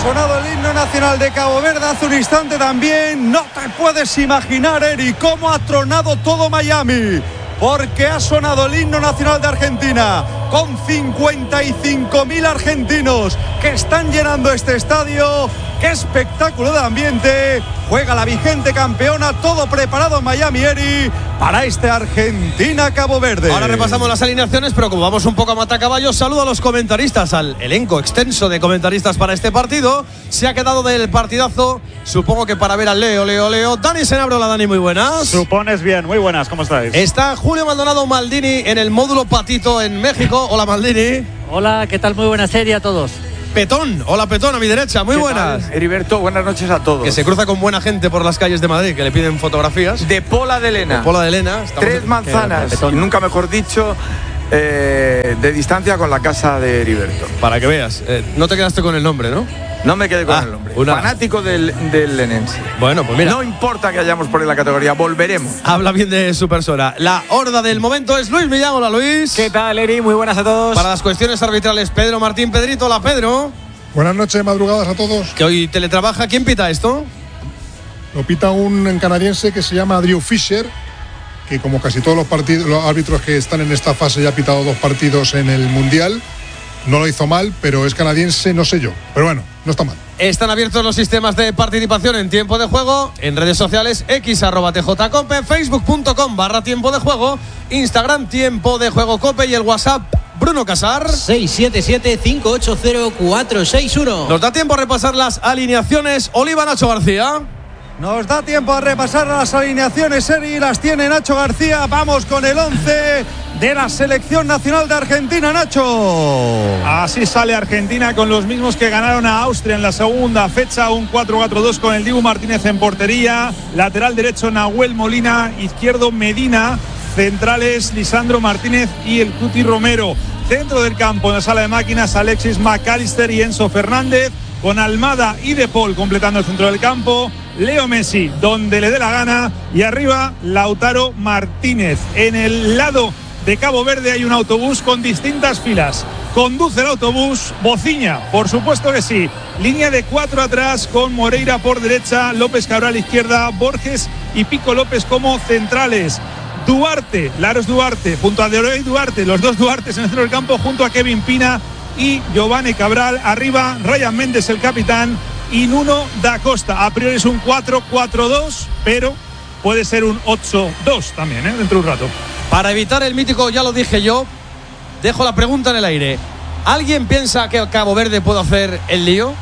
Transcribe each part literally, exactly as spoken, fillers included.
sonado el himno nacional de Cabo Verde hace un instante también. No te puedes imaginar, Eri, cómo ha tronado todo Miami, porque ha sonado el himno nacional de Argentina con cincuenta y cinco mil argentinos que están llenando este estadio. ¡Qué espectáculo de ambiente! Juega la vigente campeona, todo preparado en Miami, Eri, para este Argentina-Cabo Verde. Ahora repasamos las alineaciones, pero como vamos un poco a matacaballos, saludo a los comentaristas, al elenco extenso de comentaristas para este partido. Se ha quedado del partidazo, supongo que para ver al Leo, Leo, Leo. Dani Senabro, hola Dani, muy buenas. Supones bien, muy buenas, ¿cómo estáis? Está Julio Maldonado Maldini en el módulo Patito en México. Hola Maldini. Hola, ¿qué tal? Muy buena serie a todos. Petón, hola Petón, a mi derecha, muy buenas. Heriberto, buenas noches a todos. Que se cruza con buena gente por las calles de Madrid, que le piden fotografías. De Pola de Elena. De Pola de Elena. Tres en... manzanas, nunca mejor dicho, eh, de distancia con la casa de Heriberto. Para que veas, eh, no te quedaste con el nombre, ¿no? No me quedé con ah, el nombre. Una... Fanático del, del lenense. Bueno, pues mira. No importa que hayamos por ahí la categoría, volveremos. Habla bien de su persona. La horda del momento es Luis Millán. Hola Luis. ¿Qué tal, Eri? Muy buenas a todos. Para las cuestiones arbitrales, Pedro Martín Pedrito. Hola Pedro. Buenas noches, madrugadas a todos. Que hoy teletrabaja. ¿Quién pita esto? Lo pita un canadiense que se llama Drew Fisher, que como casi todos los partidos, los árbitros que están en esta fase ya ha pitado dos partidos en el Mundial. No lo hizo mal, pero es canadiense, no sé yo. Pero bueno, no está mal. Están abiertos los sistemas de participación en tiempo de juego, en redes sociales, x arroba tjcope, facebook.com barra tiempo de juego, Instagram tiempo de juego cope y el WhatsApp Bruno Casar. seis siete siete, cinco ocho cero, cuatro seis uno. Nos da tiempo a repasar las alineaciones. Oliva, Nacho García. Nos da tiempo a repasar las alineaciones, Eri, las tiene Nacho García. Vamos con el once de la selección nacional de Argentina, Nacho. Así sale Argentina con los mismos que ganaron a Austria en la segunda fecha, un cuatro cuatro dos con el Dibu Martínez en portería, lateral derecho Nahuel Molina, izquierdo Medina, centrales Lisandro Martínez y el Cuti Romero. Centro del campo en la sala de máquinas Alexis McAllister y Enzo Fernández, con Almada y De Paul completando el centro del campo, Leo Messi donde le dé la gana y arriba Lautaro Martínez. En el lado de Cabo Verde hay un autobús con distintas filas. Conduce el autobús Bociña, por supuesto que sí. Línea de cuatro atrás con Moreira por derecha, López Cabral izquierda, Borges y Pico López como centrales. Duarte, Laros Duarte, junto a Deroy Duarte, los dos Duartes en el centro del campo, junto a Kevin Pina y Giovanni Cabral. Arriba Ryan Méndez, el capitán, y Nuno da Costa. A priori es un cuatro cuatro dos, pero puede ser un ocho dos también, ¿eh? Dentro de un rato. Para evitar el mítico, ya lo dije yo, dejo la pregunta en el aire. ¿Alguien piensa que Cabo Verde puede hacer el lío?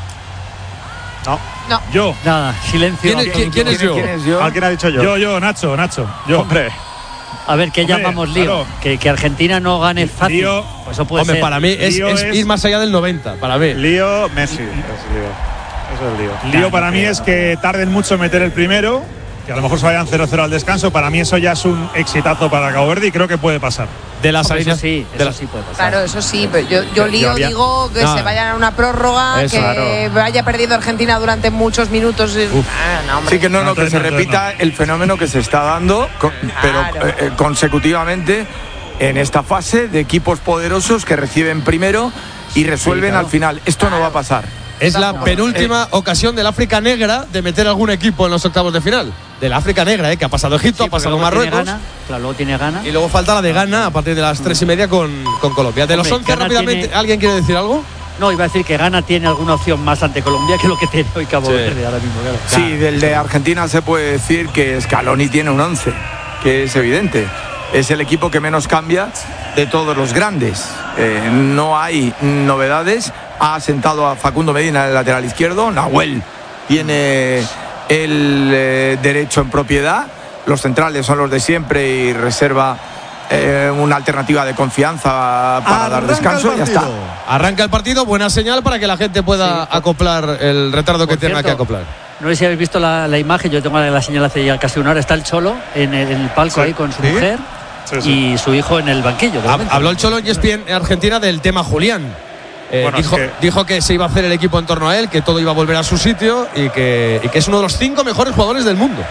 No. No. Yo. Nada, silencio. ¿Quién es, ¿quién, quién es yo? ¿Quién es yo? ¿Alguien ha dicho yo? Yo, yo, Nacho, Nacho. Yo. Hombre. A ver, ¿qué Hombre, llamamos lío? claro. Que, que Argentina no gane fácil. Lío. Pues eso puede Hombre, ser. para mí es, es, es ir más allá del noventa, para mí. Lío, Messi. Es lío. Eso es lío. Lío para mí es que tarden mucho en meter el primero, que a lo mejor se vayan cero cero al descanso. Para mí eso ya es un exitazo para Cabo Verde y creo que puede pasar. De las Hombre, alineaciones. eso sí, de eso la... sí puede pasar. Claro, eso sí, pero yo, yo lío, Yo había... digo que no. se vayan a una prórroga, Eso, que claro. vaya perdiendo Argentina durante muchos minutos. Ah, no, hombre. Sí, que no, no, No, que no, se no, repita no. el fenómeno que se está dando, con- pero Claro. eh, eh, consecutivamente en esta fase de equipos poderosos que reciben primero y resuelven Sí, claro. al final. Esto no va a pasar. Es la penúltima ocasión del África Negra de meter algún equipo en los octavos de final. Del África Negra, ¿eh? Que ha pasado Egipto, Sí, ha pasado porque luego Marruecos. tiene Ghana, claro, luego tiene Ghana. Y luego falta la de Ghana a partir de las tres y media con, con Colombia. De los Hombre, once Ghana rápidamente, tiene- ¿alguien quiere decir algo? No, iba a decir que Ghana tiene alguna opción más ante Colombia que lo que tiene hoy Cabo Sí. Verde ahora mismo. Claro. Sí, del de Argentina se puede decir que Scaloni tiene un once, que es evidente. Es el equipo que menos cambia de todos los grandes. Eh, no hay novedades. Ha sentado a Facundo Medina en el lateral izquierdo. Nahuel tiene el eh, derecho en propiedad. Los centrales son los de siempre y reserva eh, una alternativa de confianza para dar Arranca descanso. el Ya está. partido. Arranca el partido, buena señal para que la gente pueda Sí. acoplar el retardo que Por tenga cierto, que acoplar. No sé si habéis visto la, la imagen, yo tengo la señal hace ya casi una hora. Está el Cholo en el, en el palco Sí. ahí con su ¿Sí? mujer Sí, sí. y su hijo en el banquillo. de Ha- momento. Habló el Cholo en E S P N en Argentina del tema Julián. Eh, Bueno, es dijo, que- dijo que se iba a hacer el equipo en torno a él, que todo iba a volver a su sitio y que, y que es uno de los cinco mejores jugadores del mundo.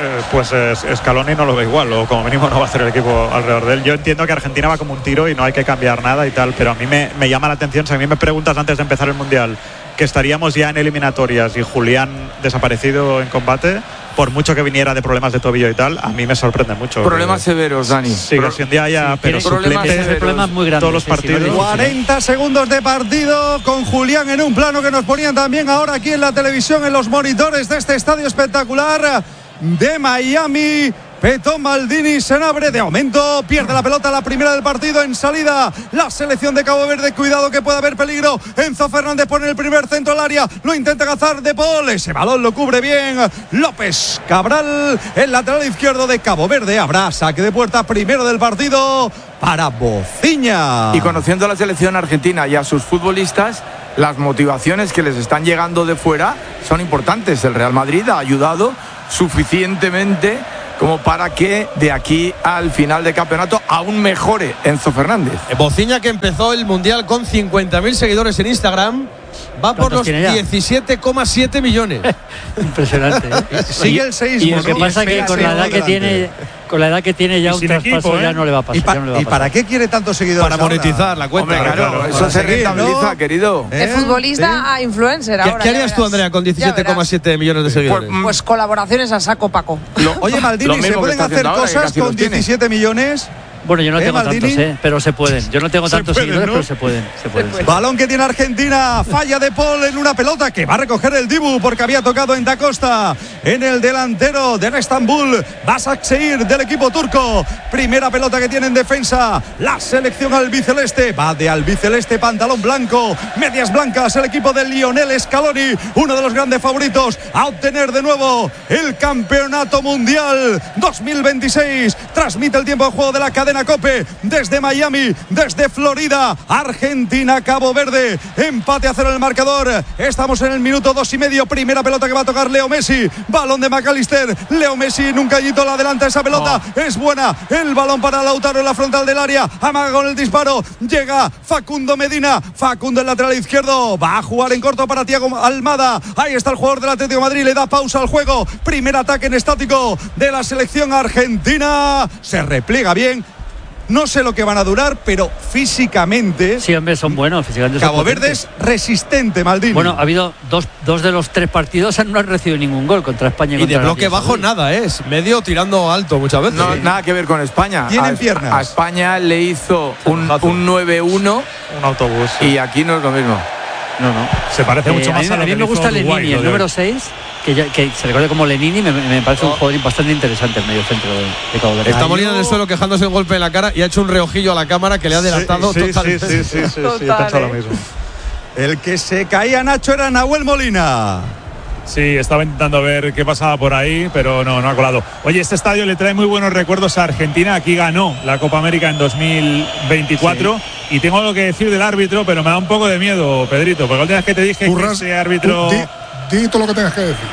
eh, pues eh, Scaloni no lo ve igual, o como mínimo no va a hacer el equipo alrededor de él. Yo entiendo que Argentina va como un tiro y no hay que cambiar nada y tal, pero a mí me, me llama la atención. Si a mí me preguntas antes de empezar el Mundial que estaríamos ya en eliminatorias y Julián desaparecido en combate, por mucho que viniera de problemas de tobillo y tal, a mí me sorprende mucho. Problemas severos, Dani. Sí, que si un día haya, sí, pero suplentes, problemas muy grandes, todos los sí, partidos. sí, sí. cuarenta segundos de partido con Julián en un plano que nos ponían también ahora aquí en la televisión, en los monitores de este estadio espectacular de Miami. Petó Maldini, Senabre, de momento pierde la pelota, la primera del partido. En salida la selección de Cabo Verde, cuidado que puede haber peligro. Enzo Fernández pone el primer centro al área, lo intenta cazar De Paul, ese balón lo cubre bien López Cabral, el lateral izquierdo de Cabo Verde. Habrá saque de puerta primero del partido para Bociña. Y conociendo a la selección argentina y a sus futbolistas, las motivaciones que les están llegando de fuera son importantes. El Real Madrid ha ayudado suficientemente como para que de aquí al final del campeonato aún mejore Enzo Fernández. Bociña, que empezó el Mundial con cincuenta mil seguidores en Instagram, va por los diecisiete coma siete millones. Impresionante, ¿eh? Sigue el seis. Y lo que pasa es que con la edad que tiene, con la edad que tiene ya un traspaso equipo, ¿eh? ya no le va a pasar. ¿Y, pa- no le va a ¿y pasar. para qué quiere tantos seguidores? Para monetizar ahora? la cuenta. Hombre, claro, claro, eso para se seguir, rentabiliza, ¿no? querido. De ¿Eh? futbolista ¿Sí? a influencer ¿Qué, ahora. ¿qué harías tú, Andrea, con diecisiete coma siete millones de seguidores? Pues, Pues colaboraciones a saco, Paco. Lo- Oye, lo Maldini, ¿se mismo que pueden está hacer haciendo ahora, que cosas casi con los tiene. diecisiete millones? Bueno, yo no ¿Eh, tengo Maldini? tantos, ¿eh? Pero se pueden. Yo no tengo tantos pueden, seguidores, ¿no? pero se pueden. Se pueden. sí. Balón que tiene Argentina, falla De Paul en una pelota que va a recoger el Dibu porque había tocado en Da Costa, en el delantero del Estambul, Başakşehir del equipo turco. Primera pelota que tiene en defensa la selección albiceleste, va de albiceleste, pantalón blanco, medias blancas, el equipo de Lionel Scaloni, uno de los grandes favoritos a obtener de nuevo el campeonato mundial dos mil veintiséis. Transmite el tiempo de juego de la cadena COPE desde Miami, desde Florida. Argentina, Cabo Verde, empate a cero en el marcador. Estamos en el minuto dos y medio. Primera pelota que va a tocar Leo Messi, balón de McAllister. Leo Messi en un cañito la adelanta esa pelota, oh. es buena. El balón para Lautaro en la frontal del área, amaga con el disparo, llega Facundo Medina, Facundo el lateral izquierdo, va a jugar en corto para Thiago Almada. Ahí está el jugador del Atlético de Madrid, le da pausa al juego. Primer ataque en estático de la selección argentina, se repliega bien. No sé lo que van a durar, pero físicamente. Sí, hombre, son buenos. Físicamente son Cabo Verde es resistente, Maldini. Bueno, ha habido dos, dos de los tres partidos, no han recibido ningún gol contra España y, y contra de bloque bajo nada, ¿eh? Es medio tirando alto muchas veces. No, nada que ver con España. Tienen a, piernas. A España le hizo un, un nueve uno. Un autobús. Sí. Y aquí no es lo mismo. No, no. Se parece Eh, mucho a más mí, a a lo mí que me gusta hizo Uruguay, Lenini, el lo de número hoy. seis, que, ya, que se recuerde como Lenini, me, me parece un jugador bastante interesante el medio centro de, de Cabo Verde. Está Molina en el suelo quejándose un golpe en la cara y ha hecho un reojillo a la cámara que le ha adelantado sí, sí, totalmente. Sí, sí, sí, sí, Total, sí, he pensado eh. lo mismo. El que se caía, Nacho, era Nahuel Molina. Sí, estaba intentando ver qué pasaba por ahí, pero no, no ha colado. Oye, este estadio le trae muy buenos recuerdos a Argentina. Aquí ganó la Copa América en dos mil veinticuatro. Sí. Y tengo algo que decir del árbitro, pero me da un poco de miedo, Pedrito, porque la última vez que te dije Curras, que ese árbitro... Di, di todo lo que tengas que decir.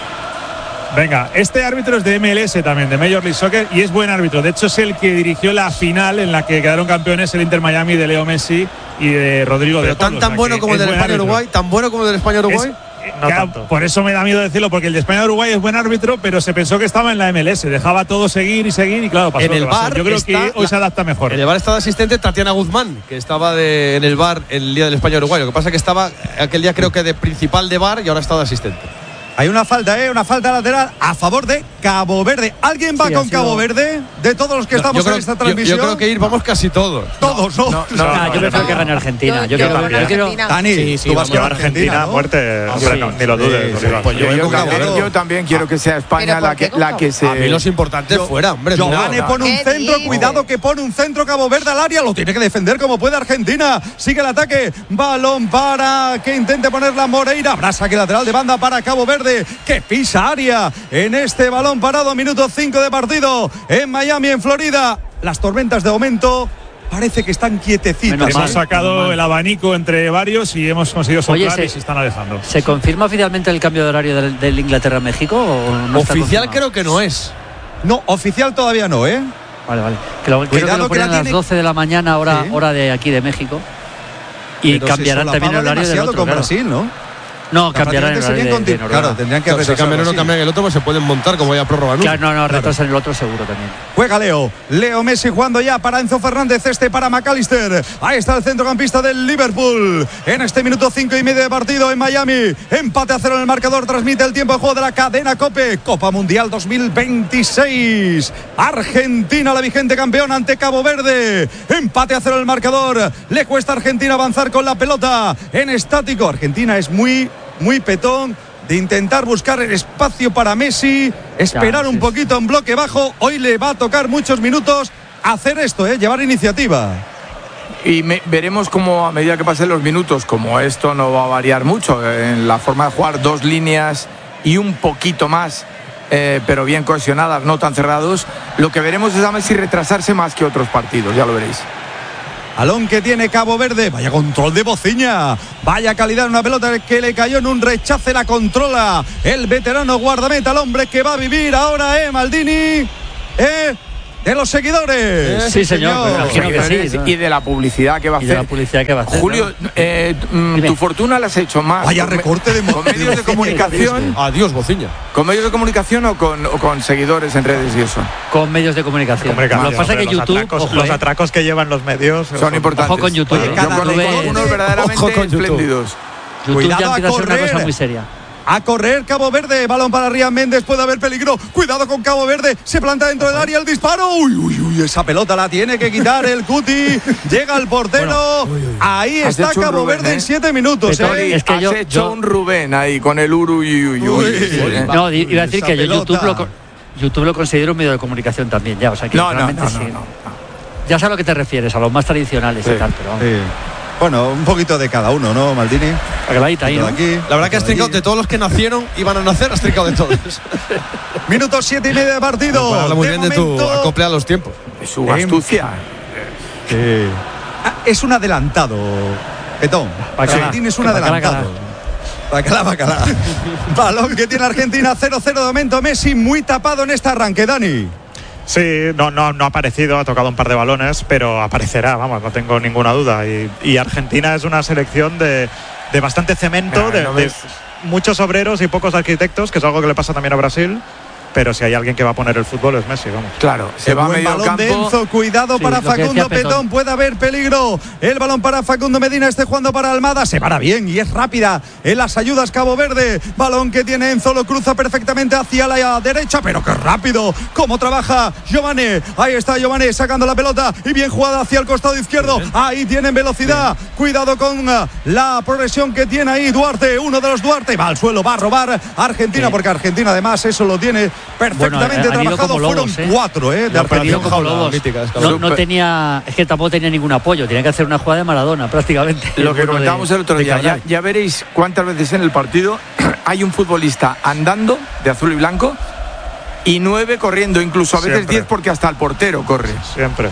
Venga, este árbitro es de M L S también, de Major League Soccer, y es buen árbitro. De hecho, es el que dirigió la final en la que quedaron campeones el Inter Miami de Leo Messi y de Rodrigo Pero de Paul. tan, tan bueno como el del España-Uruguay, tan bueno como el del España-Uruguay. No tanto. Por eso me da miedo decirlo, porque el de España-Uruguay es buen árbitro, pero se pensó que estaba en la M L S, dejaba todo seguir y seguir y claro, pasó en lo el que pasó. bar Yo creo que hoy la, se adapta mejor. En el bar está de asistente Tatiana Guzmán, que estaba de, en el bar el día del España-Uruguay. Lo que pasa es que estaba aquel día creo que de principal de bar y ahora está de asistente. Hay una falta, ¿eh? Una falta lateral a favor de Cabo Verde. ¿Alguien va Sí, con ha sido... Cabo Verde? De todos los que No, estamos yo creo, en esta yo- transmisión. Yo, creo que ir vamos casi todos. Todos, ¿no? No, no, Ah, no, yo prefiero no. que gane Argentina. Yo, Yo- quiero, yo yo quiero- Argentina. Dani, Sí, sí, tú vas vamos, con Argentina, Argentina, ¿no? muerte, Ah, hombre, sí. no, ni lo dudes. Sí, no sí, digas. pues yo Yo, vengo yo también, cabreado. yo también quiero que sea España ¿Pero la por que, qué, la que se. A mí los importantes fuera, hombre. no. Giovane pone un ¿Qué centro, dices? cuidado que pone un centro Cabo Verde al área, lo tiene que defender como puede Argentina. Sigue el ataque, balón para que intente ponerla Moreira. Habrá saque lateral de banda para Cabo Verde, que pisa área en este balón parado, minuto cinco de partido en Miami, en Florida. Las tormentas de momento parece que están quietecitas. Menos Hemos mal, sacado menos mal. el abanico entre varios y hemos conseguido Oye, soplar se- y se están alejando. ¿Se confirma oficialmente el cambio de horario del, del Inglaterra-México o no está Oficial confirmado? creo que no es. No, oficial todavía no, ¿eh? Vale, vale. Que lo, creo que Cuidado lo que la ponen a las tiene- doce de la mañana, hora, Sí. hora de aquí de México. Y Pero se cambiarán también el solapaba horario del demasiado otro. con Claro. Brasil, ¿no? No, cambiarán el serían horario de, de Claro, tendrían que Claro, si cambian uno, así. cambian el otro, pues se pueden montar como haya prórroga. ¿no? Claro, no, no, retrasan el otro seguro también. Juega Leo. Leo Messi jugando ya para Enzo Fernández. Este para McAllister. Ahí está el centrocampista del Liverpool. En este minuto cinco y medio de partido en Miami. Empate a cero en el marcador. Transmite el tiempo de juego de la cadena COPE. Copa Mundial dos mil veintiséis. Argentina, la vigente campeona ante Cabo Verde. Empate a cero en el marcador. Le cuesta a Argentina avanzar con la pelota en estático. Argentina es muy, muy petón de intentar buscar el espacio para Messi, esperar Ya, un sí, poquito en bloque bajo. Hoy le va a tocar muchos minutos hacer esto, ¿eh? Llevar iniciativa. Y me, veremos cómo a medida que pasen los minutos, como esto no va a variar mucho en la forma de jugar, dos líneas y un poquito más, eh, pero bien cohesionadas, no tan cerrados, lo que veremos es a Messi retrasarse más que otros partidos, ya lo veréis. Balón que tiene Cabo Verde. Vaya control de Bociña. Vaya calidad en una pelota que le cayó en un rechace. La controla el veterano guardameta. El hombre que va a vivir ahora, ¿eh, Maldini? ¿Eh? De los seguidores. Sí, señor, me imagino que Seguidores sí, ¿no? Y de la publicidad que va a Y hacer. de la publicidad que va a hacer. Julio, ¿no? eh, mm, tu fortuna la has hecho más. Vaya con me- recorte de con medios de comunicación. Adiós, Bociña. ¿Con medios de comunicación o con, o con seguidores en redes y eso? Con medios de comunicación. Comunicación, Lo que pasa es que hombre, YouTube, los atracos, ojo, los eh, atracos que llevan los medios Son importantes. Ojo con YouTube, Oye, eh. cada Yo conozco conozco unos uno- verdaderamente ojo con YouTube. espléndidos. YouTube Cuidado ya a empieza a ser una correr. cosa muy seria. A correr Cabo Verde. Balón para Rian Méndez. Puede haber peligro. Cuidado con Cabo Verde. Se planta dentro del área el disparo. Uy, uy, uy. Esa pelota la tiene que quitar el Cuti. Llega el portero. Ahí Has está hecho un Cabo Rubén, Verde ¿eh? en siete minutos. Pero, ¿eh? es que Has yo- hecho yo- un Rubén ahí con el uru y uy, uy, Uy, ¿eh? va. No, iba a decir Esa que yo pelota. YouTube lo, co- YouTube lo considero un medio de comunicación también, ya. O sea que No, no, realmente no, sí. no, no. Ya sé a lo que te refieres, a los más tradicionales Sí. y tal, pero vamos. Sí. Bueno, un poquito de cada uno, ¿no, Maldini? La clavadita ahí, Todo ¿no? aquí, La verdad que has todo trincado allí. de todos los que nacieron iban a nacer, has trincado de todos. Minuto siete y medio de partido. Pues habla muy De bien de tu momento- acople a los tiempos. Es su astucia. Ah, es un adelantado, Petón. Bacalá. Argentina es un Bacalá, adelantado. Bacalá, bacalá. Balón que tiene Argentina, cero cero de momento. Messi muy tapado en este arranque, Dani. Sí, no, no, no ha aparecido, ha tocado un par de balones, pero aparecerá, vamos, no tengo ninguna duda. Y, y Argentina es una selección de, de bastante cemento, Mira, de, ¿no de ves? muchos obreros y pocos arquitectos, que es algo que le pasa también a Brasil. Pero si hay alguien que va a poner el fútbol es Messi, vamos. Claro, se va a Buen medio balón campo. de Enzo, cuidado Sí, para lo que decía Facundo Petón. Petón, puede haber peligro. El balón para Facundo Medina, este jugando para Almada, se para bien y es rápida en las ayudas Cabo Verde. Balón que tiene Enzo, lo cruza perfectamente hacia la derecha, pero qué rápido, cómo trabaja Giovanni. Ahí está Giovanni sacando la pelota y bien jugada hacia el costado izquierdo. Ahí tienen velocidad, cuidado con uh, la progresión que tiene ahí Duarte, uno de los Duarte, va al suelo, va a robar Argentina, Sí. porque Argentina además eso lo tiene perfectamente Bueno, han ido trabajado. como lobos, Fueron ¿eh? cuatro, ¿eh? De Lo han perdido Argentina. como lobos. mítica, es No, no Super- tenía, es que tampoco tenía ningún apoyo, tenía que hacer una jugada de Maradona prácticamente. Lo que Bueno, comentábamos de- el otro de día, ya, Cabral. ya veréis cuántas veces en el partido hay un futbolista andando de azul y blanco y nueve corriendo, incluso a veces Siempre. diez porque hasta el portero corre. Siempre.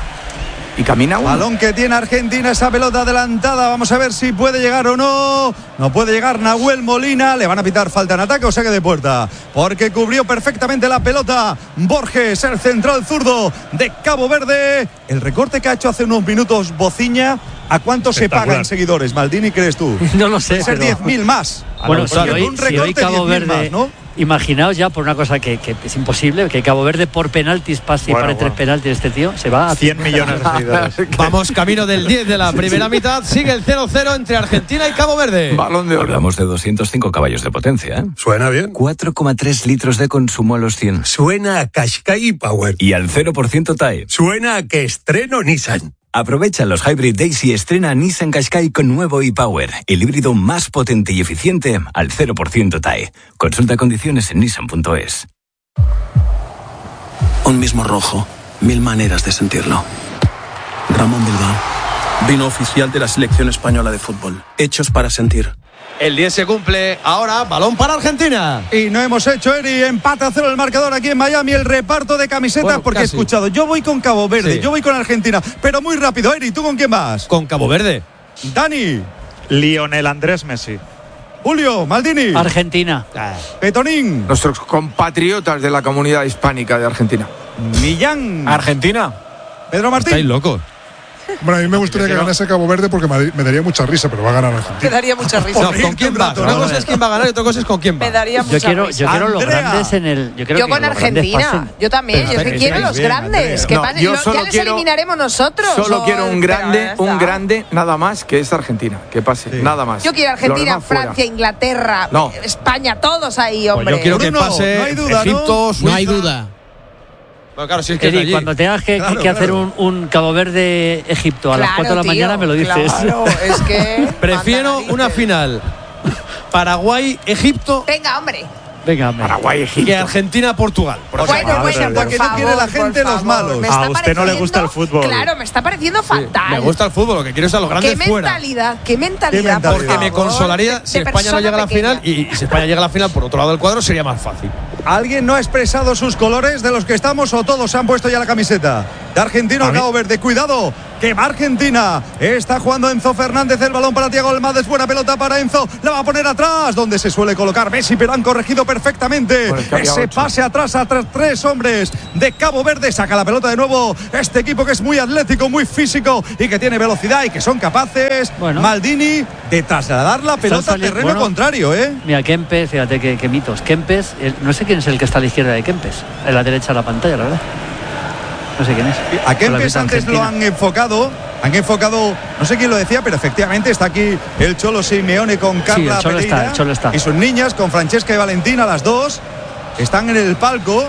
Y camina uno. Balón que tiene Argentina, esa pelota adelantada. Vamos a ver si puede llegar o no. No puede llegar Nahuel Molina. Le van a pitar falta en ataque o saque de puerta. Porque cubrió perfectamente la pelota Borges, el central zurdo de Cabo Verde. El recorte que ha hecho hace unos minutos Bociña. ¿A cuánto se Espectacular. pagan seguidores, Maldini, crees tú? No lo sé. Debe ser pero- diez mil más. Bueno, Porque si con hoy, un si hoy recorte Cabo diez mil Verde, más, ¿no? imaginaos ya por una cosa que, que es imposible, que Cabo Verde por penaltis pase y Bueno, pare bueno. tres penaltis este tío, se va a cien millones de seguidores. Vamos camino del diez de la primera mitad. Sigue el cero cero entre Argentina y Cabo Verde. Balón de oro. Hablamos de doscientos cinco caballos de potencia, ¿eh? Suena bien. cuatro coma tres litros de consumo a los cien. Suena a Qashqai Power. Y al cero por ciento T A E. Suena a que estreno Nissan. Aprovecha los Hybrid Days y estrena Nissan Qashqai con nuevo e-Power, el híbrido más potente y eficiente al cero por ciento T A E. Consulta condiciones en nissan punto es. Un mismo rojo, mil maneras de sentirlo. Ramón Bilbao, vino oficial de la selección española de fútbol. Hechos para sentir. El diez se cumple ahora. Balón para Argentina. Y no hemos hecho, Eri, empate a cero el marcador aquí en Miami, el reparto de camisetas, Bueno, porque casi. he escuchado, yo voy con Cabo Verde, Sí. yo voy con Argentina, pero muy rápido, Eri, ¿tú con quién vas? Con Cabo Verde. Dani, Lionel Andrés Messi. Julio, Maldini, Argentina. Petonín, Nuestros compatriotas de la comunidad hispánica de Argentina. Millán, Argentina. Pedro Estáis Martín. locos. Bueno, a mí me gustaría que ganase Cabo Verde porque me, me daría mucha risa, pero va a ganar Argentina. Me daría mucha risa. No, ¿con quién vas? Una cosa es quién va a ganar y otra cosa es con quién va. Me daría mucha Yo quiero, risa. yo quiero los Andrea. grandes en el. Yo, quiero Yo que con los grandes Argentina, pasen. yo también, Pero yo es que estáis quiero bien, los bien, grandes, Andrea. que No, van, yo lo- solo ya les quiero- eliminaremos nosotros. Solo o- quiero un pero grande, ya está. un grande, nada más que es Argentina, que pase, Sí. nada más. Yo quiero Los Argentina, demás fuera. Francia, Inglaterra, No. España, todos ahí, Pues hombre. yo quiero que Bruno, pase no hay duda, ¿no? Egipto, Suiza. No hay duda. Bueno, claro, si es que es de Eri, allí. cuando tengas que, Claro, que hacer claro. un, un Cabo Verde Egipto a las Claro, cuatro de la tío, mañana, me lo dices. Claro, es que. Prefiero manda una narices. final Paraguay-Egipto Venga, hombre. Venga, hombre. Paraguay, Egipto. que Argentina-Portugal. por Bueno, ejemplo. bueno, pero- por porque no quiere la favor, gente por los favor. malos. Me A está usted no le gusta el pareciendo- fútbol. Claro, me está pareciendo Sí, fatal. me gusta el fútbol, lo que quiero es a los Qué grandes fuera. mentalidad, qué mentalidad. mentalidad? por Porque me favor, consolaría de- si de España no persona llega a la pequeña. final y, y si España llega a la final por otro lado del cuadro sería más fácil. ¿Alguien no ha expresado sus colores de los que estamos o todos se han puesto ya la camiseta? De Argentina A o mí- Cabo Verde. Cuidado, que va Argentina. Está jugando Enzo Fernández, el balón para Thiago Almades. Buena pelota para Enzo. La va a poner atrás, donde se suele colocar Messi, pero han corregido perfectamente. Pues es que había Ese ocho. pase atrás a tres, tres hombres de Cabo Verde. Saca la pelota de nuevo. Este equipo que es muy atlético, muy físico y que tiene velocidad y que son capaces, Bueno. Maldini, de trasladar la pelota al saliendo- terreno bueno. contrario, ¿eh? Mira, Kempes, fíjate qué, qué mitos. Kempes, el- no sé quién es el que está a la izquierda de Kempes, en la derecha de la pantalla, la verdad. No sé quién es. A Con la Kempes pinta antes lo argentina. han enfocado, han enfocado, no sé quién lo decía, pero efectivamente está aquí el Cholo Simeone con Carla el Cholo Pereira está, el Cholo está. y sus niñas con Francesca y Valentina, las dos están en el palco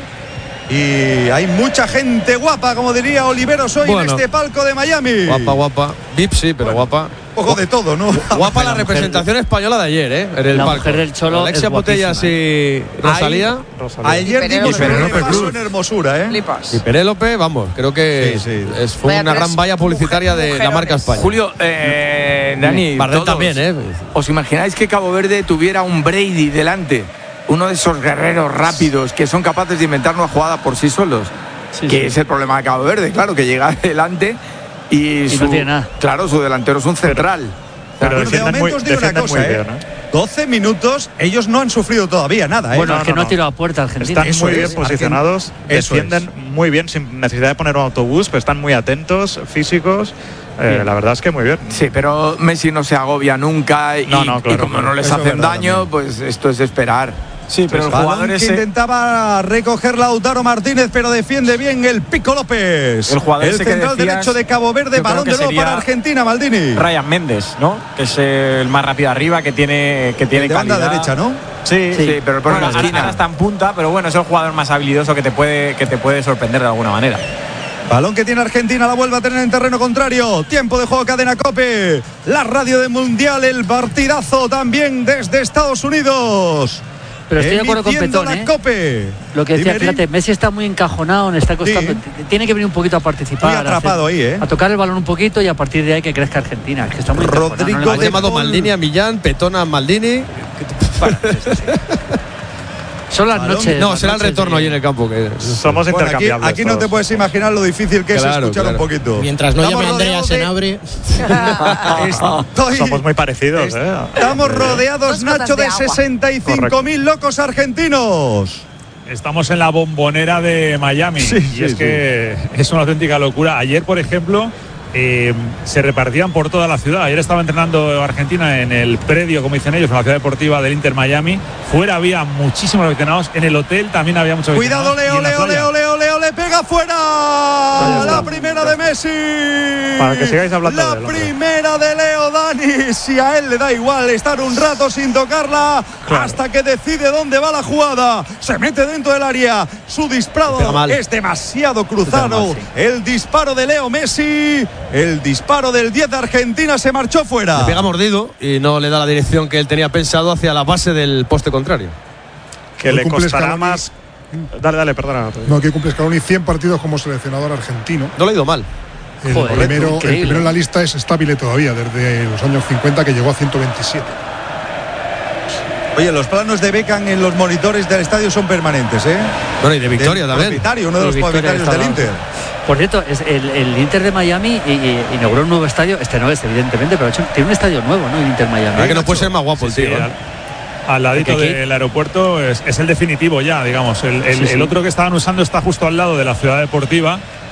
y hay mucha gente guapa, como diría Oliveros hoy Bueno. en este palco de Miami. Guapa, guapa. Vip sí, pero guapa. Un poco de todo, ¿no? Guapa la mujer- representación española de ayer, ¿eh? En el La palco. mujer del Cholo Alexia es Putellas y Rosalía. Ayer Y dimos Penélope un Cruz. repaso en hermosura, ¿eh? Flipas. Y Penélope, vamos, creo que Sí, sí. es, fue Vaya una tres gran valla publicitaria de la marca mujerones. España. Julio, eh, Dani, Bardem todos, también, ¿eh? ¿os imagináis que Cabo Verde tuviera un Brady delante? Uno de esos guerreros rápidos que son capaces de inventar una jugada por sí solos. Sí, que sí. es el problema de Cabo Verde, claro, que llega adelante y, Y su, no tiene nada. claro, su delantero es un central. Pero Bueno, de defienden momento muy, os digo una defienden cosa, muy ¿eh? bien, ¿eh? doce minutos, ellos no han sufrido todavía nada, ¿eh? Bueno, No, es que no, no, no. ha tirado a puerta Argentina. Están Eso muy es, bien posicionados, Eso defienden muy bien sin necesidad de poner un autobús, pero están muy atentos, físicos. Eh, Bien. la verdad es que muy bien. Sí, pero Messi no se agobia nunca y, No, no, claro, y como no les eso es hacen verdad daño, también. pues esto es esperar. Sí, pero el Balón jugador que ese, intentaba recoger Lautaro Martínez, pero defiende bien el Pico López. El jugador ese que central decías, derecho de Cabo Verde, yo creo balón que de nuevo sería para Argentina, Maldini. Ryan Méndez, ¿no? Que es el más rápido arriba, que tiene, que tiene de banda calidad. derecha, ¿no? Sí, Sí, pero pone bueno, la ahora, esquina. ahora está en punta, pero bueno, es el jugador más habilidoso que te puede, que te puede sorprender de alguna manera. Balón que tiene Argentina, la vuelve a tener en terreno contrario. Tiempo de juego, Cadena COPE. La radio del Mundial, el partidazo también desde Estados Unidos. Pero estoy de acuerdo con Emitiendo Petón, la ¿eh? COPE. Lo que decía, Dime, fíjate, Messi está muy encajonado, le está costando. Sí. t- Tiene que venir un poquito a participar. Muy atrapado a hacer- ahí, ¿eh? A tocar el balón un poquito y a partir de ahí que crezca Argentina. Es que está muy encajonado, Rodrigo no le Ha de va- llamado Paul. Maldini a Millán, Petón a Maldini. Son las Balón- noches. No, las será el noches retorno de- ahí en el campo. Que Somos Bueno, aquí, intercambiables. aquí no te todos. puedes imaginar lo difícil que es Claro, escuchar claro. un poquito. Mientras no Estamos llame Andrea rodeados de- Senabre. Estoy- Somos muy parecidos, ¿eh? Estamos rodeados, Dos gotas Nacho, de de agua. sesenta y cinco mil locos argentinos. Estamos en la bombonera de Miami Sí, y sí, es sí. que es una auténtica locura. Ayer, por ejemplo, eh, se repartían por toda la ciudad. Ayer estaba entrenando Argentina en el predio, como dicen ellos, en la ciudad deportiva del Inter Miami. Fuera había muchísimos aficionados. En el hotel también había muchos Cuidado, aficionados. Leo, Y en la Leo, playa. Leo, Leo, le pega fuera. está. La primera de Messi. Para que sigáis hablando La de él, hombre. primera de Leo Dani. Si a él le da igual estar un rato sin tocarla, Claro. hasta que decide dónde va la jugada. Se mete dentro del área. Su Pega disparo mal. es demasiado cruzado. mal, sí. El disparo de Leo Messi. El disparo del diez de Argentina se marchó fuera. le pega mordido y no le da la dirección que él tenía pensado hacia la base del poste contrario. Que Hoy le cumple costará Scaloni. más. Dale, dale, perdona. No, que cumple Scaloni cien partidos como seleccionador argentino. No le ha ido mal. El, Joder, primero, el increíble. primero en la lista es Stabile todavía, desde los años cincuenta, que llegó a ciento veintisiete. Oye, los planos de Beckham en los monitores del estadio son permanentes, ¿eh? Bueno, y de Victoria Del también. propietario, uno de los Y Victoria propietarios del está Inter. Por cierto, es el, el Inter de Miami y, y inauguró un nuevo estadio. Este no es, evidentemente, pero ha hecho- tiene un estadio nuevo, ¿no? El Inter La Miami. verdad que no puede ser más guapo el Sí, tío. ¿eh? al, al ladito Porque aquí- del aeropuerto es, es el definitivo ya, digamos. El, el- Sí, sí. el otro que estaban usando está justo al lado de la ciudad deportiva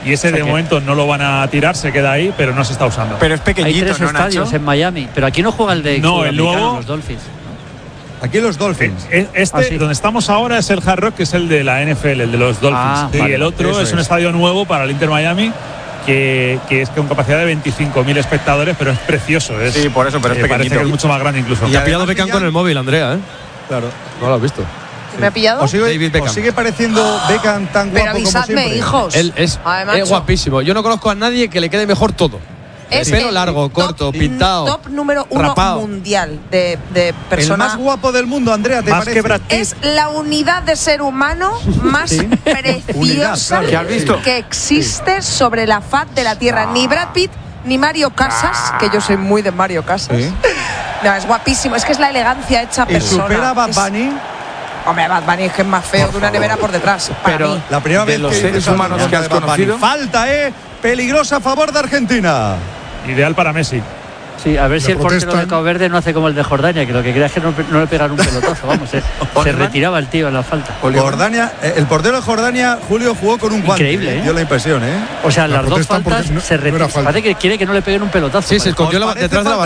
y ese O sea de que- momento no lo van a tirar, se queda ahí, pero no se está usando. Pero es Hay pequeñito, tres ¿no, estadios Nacho? en Miami, pero aquí no juega el de No, el sudamericano, nuevo- los Dolphins. Aquí los Dolphins. Eh, Este, Ah, sí. donde estamos ahora, es el Hard Rock, que es el de la N F L, el de los Dolphins. Ah, y vale, el otro eso es un es. estadio nuevo para el Inter Miami, que, que es con capacidad de veinticinco mil espectadores, pero es precioso. Es, Sí, por eso, pero es eh, parece pequeñito. que es mucho más grande incluso. Y ha pillado además Beckham ya- con el móvil, Andrea, ¿eh? Claro. No lo has visto. ¿Me ha pillado? ¿Os sigue, David Beckham. os sigue pareciendo Beckham tan Pero guapo como avisadme, siempre? hijos. Él es, Ay, es macho. guapísimo. Yo no conozco a nadie que le quede mejor todo. Es Pelo el largo, top- corto, pintado. Top número uno rapado. mundial de, de El persona. más guapo del mundo, Andrea, ¿te Más parece? que Brad Pitt. Es la unidad de ser humano más Unidad, preciosa claro. ¿Qué has visto? que existe sobre la faz de la Tierra. Ni Brad Pitt ni Mario Casas, que yo soy muy de Mario Casas. Sí. No, es guapísimo. Es que es la elegancia hecha Y persona. supera a Bad Es- Bunny. Hombre, Bad Bunny es que es más feo que una nevera por detrás. Para Pero- mí. La primera De vez los que seres dices algo humanos de que has Bad Bunny. conocido. Falta, ¿eh? Peligrosa a favor de Argentina. Ideal para Messi. Sí, a ver Le si el portero de protestan. Cabo Verde no hace como el de Jordania, que lo que quería es que no, no le pegaran un pelotazo, vamos, se, se retiraba el tío en la falta. Jordania, eh, el portero de Jordania, Julio, jugó con un guante. Increíble, ¿eh? Dio la impresión, ¿eh? O sea, La las dos protestan porque faltas no- se no era retiran. falta. Parece que quiere que no le peguen un pelotazo. Sí, se parece. escondió la- ¿Os parece detrás de la falta